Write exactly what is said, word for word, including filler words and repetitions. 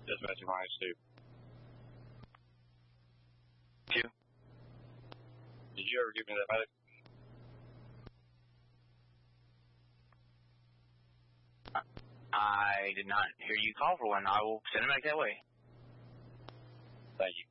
Dispatch minus two. Two. Did you ever give me that medic? I did not hear you call for one. I will send him back that way. Thank you.